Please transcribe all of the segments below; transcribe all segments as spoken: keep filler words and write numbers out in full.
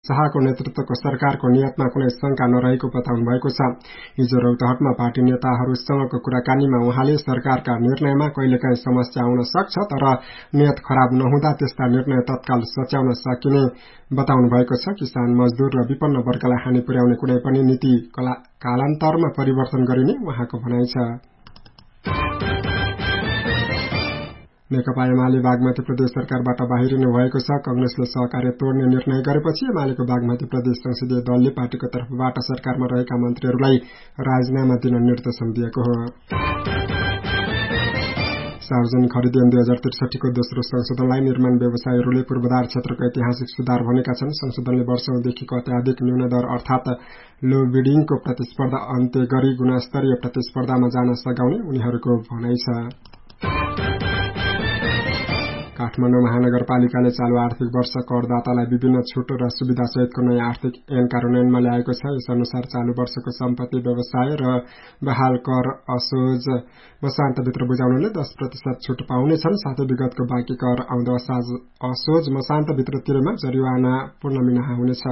शाहको नेतृत्वको सरकारको नियतमा कुनै शंका नरहेको बताउनु भएको छ। हिजो रौतहटमा पार्टी नेताहरूसँगको कुराकानीमा उहाँले सरकारका निर्णयमा कहिलेकाहीँ समस्या आउन सक्छ, तर नियत खराब नहुँदा त्यस्ता निर्णय तत्काल सच्याउन सकिने बताउनु भएको छ। किसान, मजदूर र विपन्न वर्गलाई हानि पुर्याउने कुनै पनि नीति कालान्तरमा परिवर्तन गरिने उहाँको भनाइ छ। नेकपा एमाले बागमती प्रदेश सरकारबाट बाहिरिनु भएको छ। कांग्रेसले सहकार्य तोड्ने निर्णय गरेपछि एमालेको बागमती प्रदेश संसदीय दलले पार्टीको तर्फबाट सरकारमा रहेका मन्त्रीहरूलाई राजीनामा दिन निर्देशन दिएको हो। सार्वजनिक खरिद ऐन दुई हजार त्रिसठीको दोस्रो संशोधनलाई निर्माण व्यवसायीहरूले पूर्वाधार क्षेत्रको ऐतिहासिक सुधार भनेका छन्। संशोधनले वर्षौंदेखिको अत्याधिक न्यून दर अर्थात लो बिडिङको प्रतिस्पर्धा अन्त्य गरी गुणस्तरीय प्रतिस्पर्धामा जान सघाउने उनीहरूको भनाइ छ। काठमाडौँ महानगरपालिकाले चालू आर्थिक वर्ष करदातालाई विभिन्न छुट र सुविधा सहितको नयाँ आर्थिक ऐन कार्यान्वयनमा ल्याएको छ। यस अनुसार चालू वर्षको सम्पत्ति व्यवसाय र बहाल कर असोज मसान्तभित्र बुझाउनेले दस प्रतिशत छुट पाउनेछन्। साथै विगतको बाँकी कर आउँदो असोज मसान्तभित्र तिरेमा जरिवाना पूर्ण मिनाहा हुनेछ।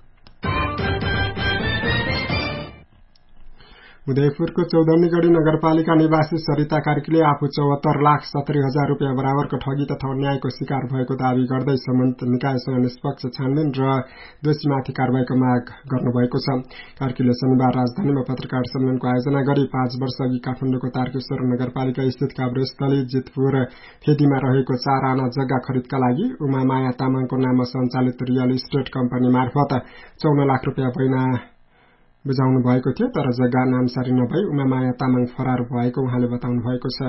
उदयपुरको चौधनीगढी नगरपालिका निवासी सरिता कार्कीले आफू चौहत्तर लाख सत्तरी हजार रुपियाँ बराबरको ठगी तथा अन्यायको शिकार भएको दावी गर्दै सम्बन्धित निकायसँग निष्पक्ष छानबिन र दोषीमाथि कारबाहीको माग गर्नुभएको छ। कार्कीले शनिबार राजधानीमा पत्रकार सम्मेलनको आयोजना गरी पाँच वर्ष अघि काठमाडौँको तारकेश्वर नगरपालिका स्थित काभ्रेस्थली जितपुर फेदीमा रहेको चार आना जग्गा खरिदका लागि उमामाया तामाङको नाममा सञ्चालित रियल इस्टेट कम्पनी मार्फत चौन्न लाख रुपियाँ बैना बुझाउनु भएको थियो, तर जग्गा नामसारी नभई उमामाया तामाङ फरार भएको उहाँले बताउनु भएको छ।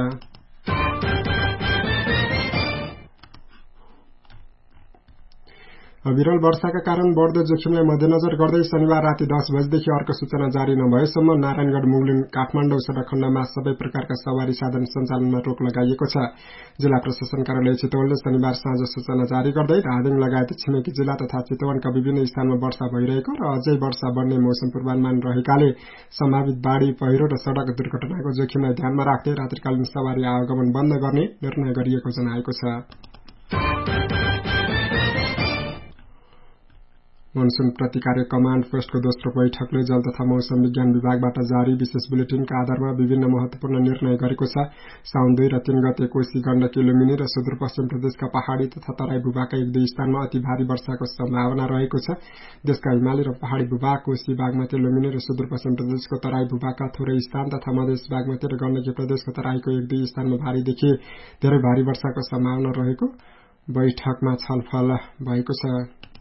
अविरल वर्षाका कारण बढ्दो जोखिमलाई मध्यनजर गर्दै शनिबार राति दस बजेदेखि अर्को सूचना जारी नभएसम्म नारायणगढ़ मुगलिन काठमाडौँ सड़क खण्डमा सबै प्रकारका सवारी साधन सञ्चालनमा रोक लगाइएको छ। जिल्ला प्रशासन कार्यालय चितवनले शनिबार साँझ सूचना जारी गर्दै धादिङ लगायत छिमेकी जिल्ला तथा चितवनका विभिन्न स्थानमा वर्षा भइरहेको र अझै वर्षा बढ्ने मौसम पूर्वानुमान रहेकाले सम्भावित बाढ़ी, पहिरो र सड़क दुर्घटनाको जोखिमलाई ध्यानमा राख्दै रात्रिकालीन सवारी आवागमन बन्द गर्ने निर्णय गरिएको जनाएको छ। मनसून प्रतिकार कमाण्ड पोस्टको दोस्रो बैठकले जल तथा मौसम विज्ञान विभागबाट जारी विशेष बुलेटिनका आधारमा विभिन्न महत्वपूर्ण निर्णय गरेको छ। साउन दुई र तीन गते कोशी, गण्डकी, लुम्बिनी र सुदूरपश्चिम प्रदेशका पहाड़ी तथा तराई भूभागका एक दुई स्थानमा अति भारी वर्षाको सम्भावना रहेको छ। देशका हिमाली र पहाड़ी भूभाग, कोशी, बागमती, लुम्बिनी र सुदूरपश्चिम प्रदेशको तराई भूभागका थोरै स्थान तथा मधेस, बागमती र गण्डकी प्रदेशको तराईको एक दुई स्थानमा भारीदेखि धेरै भारी वर्षाको सम्भावना रहेको बैठकमा छलफल भएको छ।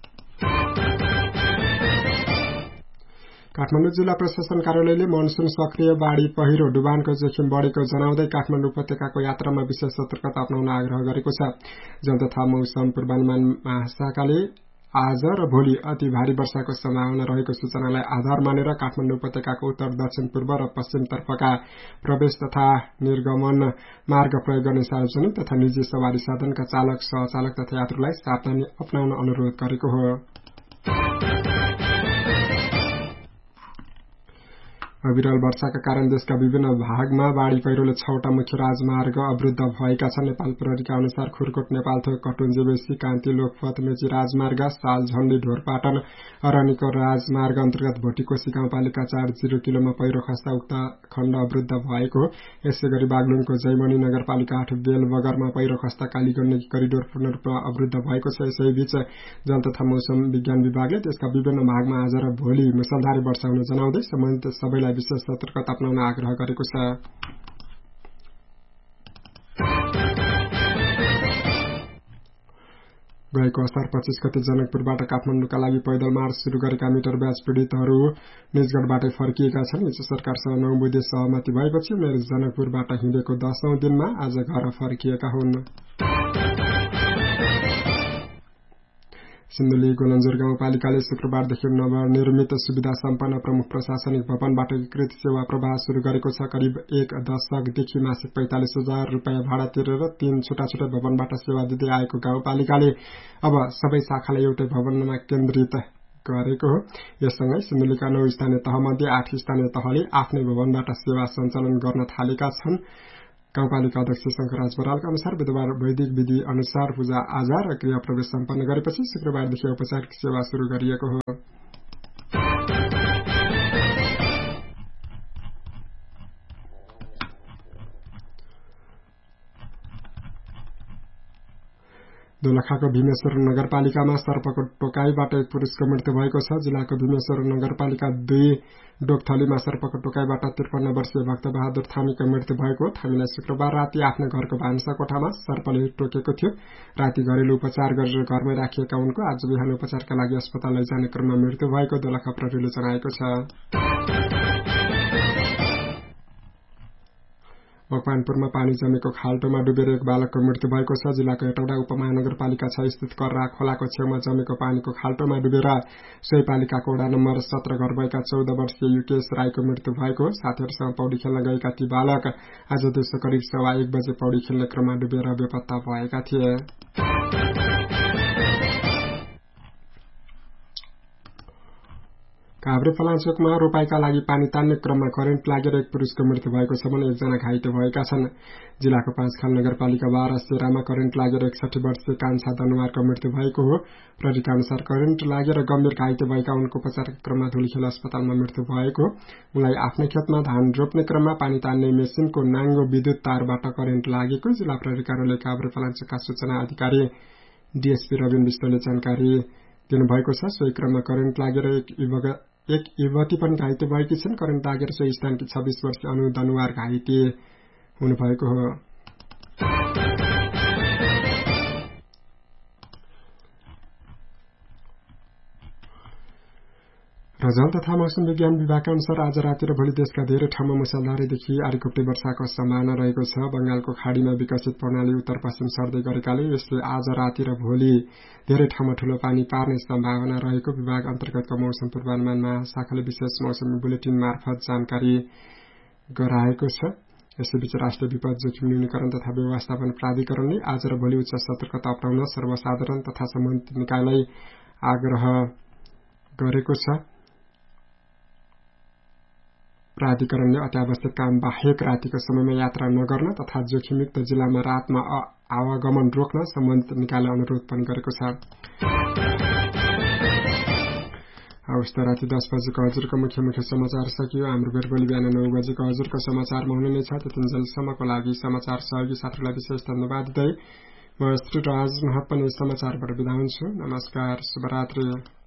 काठमाडौँ जिल्ला प्रशासन कार्यालयले मनसून सक्रिय, बाढ़ी, पहिरो, डुबानको जोखिम बढ़ेको जनाउँदै काठमाडौँ उपत्यकाको यात्रामा विशेष सतर्कता अपनाउन आग्रह गरेको छ। जल तथा मौसम पूर्वानुमान महाशाखाले आज र भोलि अति भारी वर्षाको सम्भावना रहेको सूचनालाई आधार मानेर काठमाडौँ उपत्यकाको उत्तर, दक्षिण, पूर्व र पश्चिम तर्फका प्रवेश तथा निर्गमन मार्ग प्रयोग गर्ने सार्वजनिक तथा निजी सवारी साधनका चालक, सहचालक तथा यात्रुलाई सावधानी अपनाउन अनुरोध गरेको हो। अविरल वर्षाका कारण देशका विभिन्न भागमा बाढ़ी, पहिरोले छवटा मुख्य राजमार्ग अवरुद्ध भएका छन्। नेपाल प्रहरीका अनुसार खुरकोट, नेपालथोक, कटुन्जेबेसी, कान्ति, लोकपथ, मेची राजमार्ग, साल, झण्डी, ढोरपाटन, अरनिको राजमार्ग अन्तर्गत भोटीकोशी गाउँपालिका चार जिरो किलोमा पहिरो खस्दा उक्त खण्ड अवरुद्ध भएको हो। यसै गरी बागलुङको जैमनी नगरपालिका आठ बेलबगरमा पहिरो खस्दा कालीगण्डकी करिडोर पूर्ण रूपमा अवरुद्ध भएको छ। यसैबीच जल तथा मौसम विज्ञान विभागले देशका विभिन्न भागमा आज र भोलि मुसलधारे वर्षा हुने जनाउँदै सम्बन्धित सबैलाई विशेष सतर्कता अपनाउन आग्रह गरेको छ। गएको असार पच्चीस गते जनकपुरबाट काठमाडौँका लागि पैदल मार्च शुरू गरेका मिटर ब्याज पीड़ितहरू निजगढबाटै फर्किएका छन्। हिजो सरकारसँग नौ बुधे सहमति भएपछि उनीहरू जनकपुरबाट हिँडेको दशौं दिनमा आज घर फर्किएका हुन्। सिन्धुली गोलन्जोर गाउँपालिकाले शुक्रबारदेखि नवनिर्मित सुविधा सम्पन्न प्रमुख प्रशासनिक भवनबाट एकीकृत सेवा प्रवाह शुरू गरेको छ। करिब एक दशकदेखि मासिक पैंतालिस हजार रुपियाँ भाडा तिरेर तीन छुटा छुटा भवनबाट सेवा दिँदै आएको गाउँपालिकाले अब सबै शाखालाई एउटै भवनमा केन्द्रित गरेको हो। यससँगै सिन्धुलीका नौ स्थानीय तहमध्ये आठ स्थानीय तहले आफ्नै भवनबाट सेवा सञ्चालन गर्न थालेका छन्। गाउँपालिका अध्यक्ष शंकरराज बरालका अनुसार बुधबार वैदिक विधि अनुसार पूजा आजा र गृह प्रवेश सम्पन्न गरेपछि शुक्रबारदेखि औपचारिक सेवा शुरू गरिएको हो। दोलखाको भीमेश्वर नगरपालिकामा सर्पको टोकाईबाट एक पुरुषको मृत्यु भएको छ। जिल्लाको भीमेश्वर नगरपालिका दुई डोकथलीमा सर्पको टोकाईबाट त्रिपन्न वर्षीय भक्तबहादुर थामीको मृत्यु भएको थामीलाई शुक्रबार राति आफ्नो घरको भान्सा कोठामा सर्पले टोकेको थियो। राति घरेलु उपचार गरेर घरमै राखिएका उनको आज बिहान उपचारका लागि अस्पताल लैजाने क्रममा मृत्यु भएको दोलखा प्रहरीले जनाएको छ। मकवानपुरमा पानी जमेको खाल्टोमा डुबेर एक बालकको मृत्यु भएको छ। जिल्लाको हेटौडा उपमहानगरपालिका छ स्थित कर्रा खोलाको छेउमा जमेको पानीको खाल्टोमा डुबेर सोही पालिकाको वडा नम्बर सत्र घर भएका चौध वर्षीय युकेश राईको मृत्यु भएको। साथीहरूसँग पौडी खेल्न गएका ती बालक आज दिउँसो करिब सवा एक बजे पौडी खेल्ने क्रममा डुबेर बेपत्ता भएका थिए। काभ्रे पलाञ्चोकमा रोपाईका लागि पानी तान्ने क्रममा करेन्ट लागेर एक पुरुषको मृत्यु भएको छ भने एकजना घाइते भएका छन्। जिल्लाको पाँचखाल नगरपालिका बाह्र सेरामा करेन्ट लागेर एकसठी वर्षीय कान्छा दनुवारको मृत्यु भएको हो। प्रहरीका अनुसार करेन्ट लागेर गम्भीर घाइते भएका उनको उपचारका क्रममा धुलीखेल अस्पतालमा मृत्यु भएको। उनलाई आफ्नै खेतमा धान रोप्ने क्रममा पानी तान्ने मेसिनको नाङ्गो विद्युत तारबाट करेन्ट लागेको जिल्ला प्रहरी कार्यालय काभ्रे पलाञ्चोकका सूचना अधिकारी डीएसपी रविन विष्टले जानकारी दिनुभएको छ। सोही क्रममा करेन्ट लागेर एक युवती पनि घाइते भएकी छिन्। करेन्ट लागेर सोही स्थानकी छब्बीस वर्षीय अनु दनुवार घाइते हुनुभएको हो। र जल तथा मौसम विज्ञान विभागका अनुसार आज राति र भोलि देशका धेरै ठाउँमा मुसलधारेदेखि आरिकुप्टे वर्षाको सम्भावना रहेको छ। बंगालको खाड़ीमा विकसित प्रणाली उत्तर पश्चिम सर्दै गरेकाले यसले आज राति र भोलि धेरै ठाउँमा ठूलो पानी पार्ने सम्भावना रहेको विभाग अन्तर्गतको मौसम पूर्वानुमान महाशाखाले विशेष मौसमी बुलेटिन मार्फत जानकारी गराएको छ। यसैबीच राष्ट्रिय विपद जोखिम न्यूनीकरण तथा व्यवस्थापन प्राधिकरणले आज र भोलि उच्च सतर्कता अपनाउन सर्वसाधारण तथा सम्बन्धित निकायलाई आग्रह गरेको छ। प्राधिकरणले अत्यावश्यक काम बाहेक रातिको समयमा यात्रा नगर्न तथा जोखिमयुक्त जिल्लामा रातमा आवागमन रोक्न सम्बन्धित निकायलाई अनुरोध पनि गरेको छ। हवस् त राति दस बजेको हजुरको मुख्य मुख्य समाचार सकियो। हाम्रो फेरि भोलि बिहान नौ बजेको हजुरको समाचारमा हुने नै छ। त्यतिन्जेलसम्मको लागि समाचार सहयोगी साथीलाई विशेष धन्यवाद दिँदै म श्री राज महत पनि समाचारबाट बिदा हुन्छु। नमस्कार, शुभरात्रि।